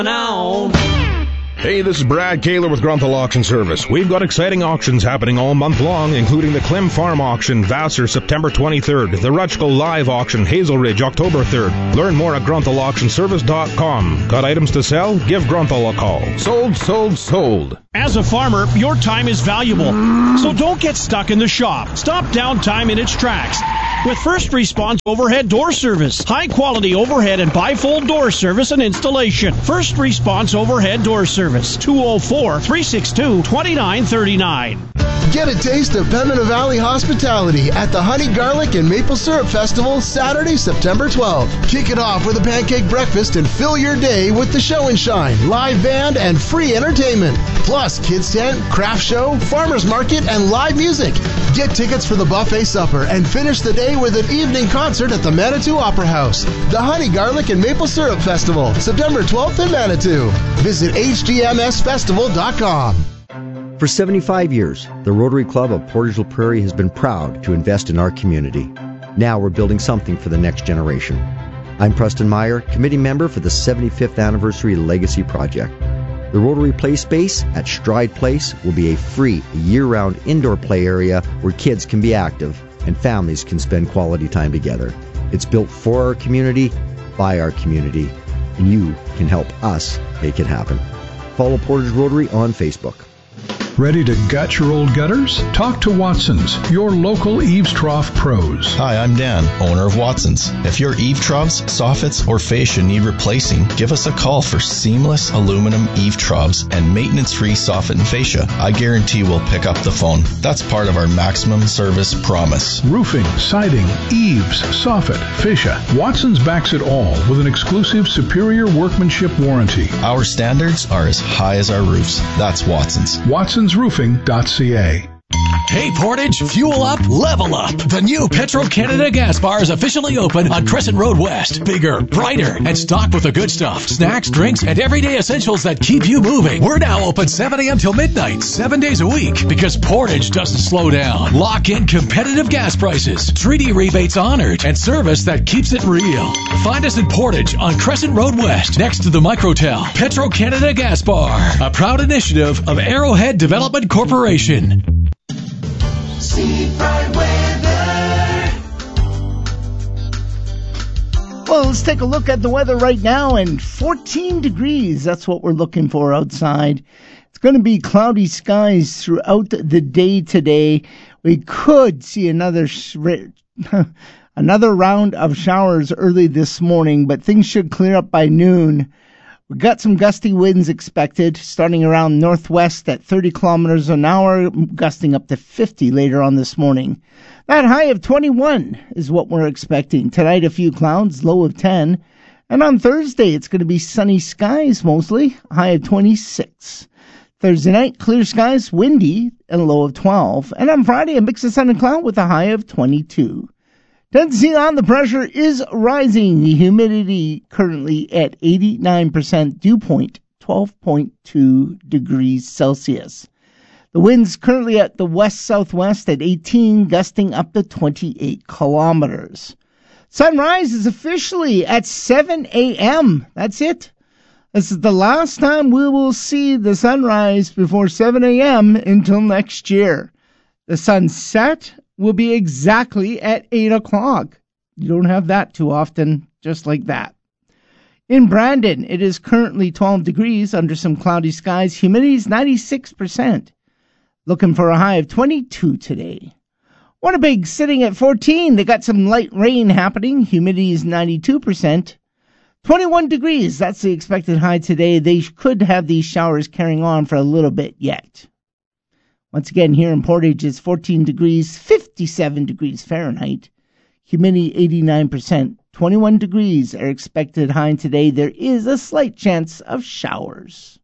Now. Hey, this is Brad Kaler with Grunthal Auction Service. We've got exciting auctions happening all month long, including the Clem Farm Auction, Vassar, September 23rd, the Rutschko Live Auction, Hazel Ridge, October 3rd. Learn more at GrunthalAuctionService.com. Got items to sell? Give Grunthal a call. Sold, sold, sold. As a farmer, your time is valuable, so don't get stuck in the shop. Stop downtime in its tracks with First Response Overhead Door Service. High-quality overhead and bifold door service and installation. First Response Overhead Door Service. 204-362-2939. Get a taste of Pembina Valley hospitality at the Honey Garlic and Maple Syrup Festival, Saturday, September 12th. Kick it off with a pancake breakfast and fill your day with the Show and Shine, live band, and free entertainment. Plus, kids tent, craft show, farmers market, and live music. Get tickets for the buffet supper and finish the day with an evening concert at the Manitou Opera House. The Honey Garlic and Maple Syrup Festival, September 12th in Manitou. Visit HGMSfestival.com. For 75 years, the Rotary Club of Portage La Prairie has been proud to invest in our community. Now we're building something for the next generation. I'm Preston Meyer, committee member for the 75th Anniversary Legacy Project. The Rotary Play Space at Stride Place will be a free, year-round indoor play area where kids can be active and families can spend quality time together. It's built for our community, by our community, and you can help us make it happen. Follow Portage Rotary on Facebook. Ready to gut your old gutters? Talk to Watson's, your local eaves trough pros. Hi, I'm Dan, owner of Watson's. If your eave troughs, soffits, or fascia need replacing, give us a call for seamless aluminum eave troughs and maintenance-free soffit and fascia. I guarantee we'll pick up the phone. That's part of our maximum service promise. Roofing, siding, eaves, soffit, fascia. Watson's backs it all with an exclusive superior workmanship warranty. Our standards are as high as our roofs. That's Watson's. WatsonsRoofing.ca. Hey Portage, fuel up, level up. The new Petro-Canada gas bar is officially open on Crescent Road West. Bigger, brighter, and stocked with the good stuff. Snacks, drinks, and everyday essentials that keep you moving. We're now open 7 a.m. till midnight, 7 days a week, because Portage doesn't slow down. Lock in competitive gas prices, treaty rebates honored, and service that keeps it real. Find us in Portage on Crescent Road West, next to the Microtel. Petro-Canada Gas Bar, a proud initiative of Arrowhead Development Corporation. Seafront weather. Well, let's take a look at the weather right now, and 14 degrees. That's what we're looking for outside. It's going to be cloudy skies throughout the day today. We could see another round of showers early this morning, but things should clear up by noon. We've got some gusty winds expected, starting around northwest at 30 kilometers an hour, gusting up to 50 later on this morning. That high of 21 is what we're expecting. Tonight, a few clouds, low of 10. And on Thursday, it's going to be sunny skies mostly, high of 26. Thursday night, clear skies, windy, and a low of 12. And on Friday, a mix of sun and cloud with a high of 22. Tendency on the pressure is rising. The humidity currently at 89%, dew point 12.2 degrees Celsius. The winds currently at the west-southwest at 18, gusting up to 28 kilometers. Sunrise is officially at 7 a.m. That's it. This is the last time we will see the sunrise before 7 a.m. until next year. The sunset will be exactly at 8 o'clock. You don't have that too often, just like that. In Brandon, it is currently 12 degrees under some cloudy skies. Humidity is 96%. Looking for a high of 22 today. Winnipeg sitting at 14. They got some light rain happening. Humidity is 92%. 21 degrees. That's the expected high today. They could have these showers carrying on for a little bit yet. Once again, here in Portage, it's 14 degrees, 57 degrees Fahrenheit. Humidity 89%. 21 degrees are expected high today. There is a slight chance of showers.